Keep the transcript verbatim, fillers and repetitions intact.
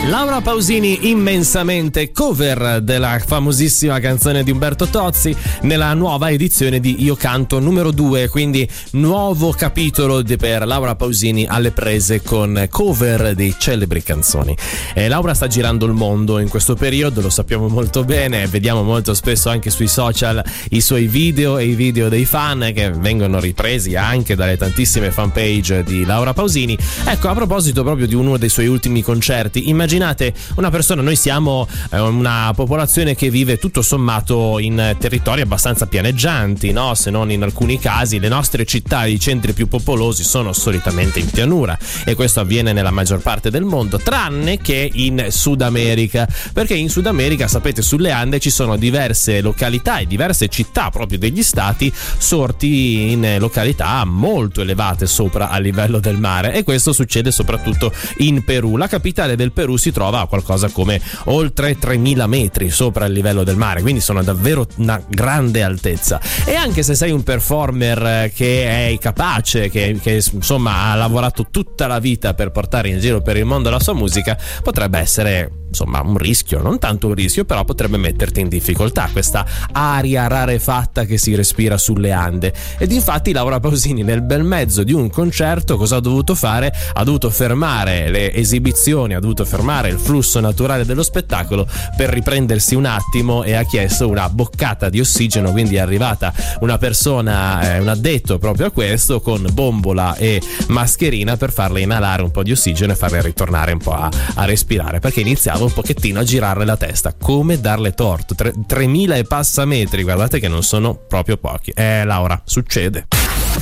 Laura Pausini immensamente cover della famosissima canzone di Umberto Tozzi nella nuova edizione di Io Canto numero due, quindi nuovo capitolo di, per Laura Pausini alle prese con cover di celebri canzoni. E Laura sta girando il mondo in questo periodo, lo sappiamo molto bene, vediamo molto spesso anche sui social i suoi video e i video dei fan che vengono ripresi anche dalle tantissime fanpage di Laura Pausini. Ecco, a proposito proprio di uno dei suoi ultimi concerti, immaginate una persona, noi siamo eh, una popolazione che vive tutto sommato in territori abbastanza pianeggianti, no? Se non in alcuni casi le nostre città, i centri più popolosi sono solitamente in pianura, e questo avviene nella maggior parte del mondo, tranne che in Sud America, perché in Sud America, sapete, sulle Ande ci sono diverse località e diverse città proprio degli stati sorti in località molto elevate sopra a livello del mare, e questo succede soprattutto in Perù. La capitale del Perù si trova a qualcosa come oltre tremila metri sopra il livello del mare, quindi sono davvero una grande altezza. E anche se sei un performer che è capace, che, che insomma ha lavorato tutta la vita per portare in giro per il mondo la sua musica, potrebbe essere insomma un rischio, non tanto un rischio, però potrebbe metterti in difficoltà questa aria rarefatta che si respira sulle Ande. Ed infatti Laura Pausini nel bel mezzo di un concerto cosa ha dovuto fare? Ha dovuto fermare le esibizioni, ha dovuto fermare il flusso naturale dello spettacolo per riprendersi un attimo, e ha chiesto una boccata di ossigeno, quindi è arrivata una persona, eh, un addetto proprio a questo, con bombola e mascherina per farle inalare un po' di ossigeno e farle ritornare un po' a, a respirare, perché iniziava un pochettino a girarle la testa. Come darle torto? tremila e passa metri, guardate che non sono proprio pochi. Eh Laura, succede.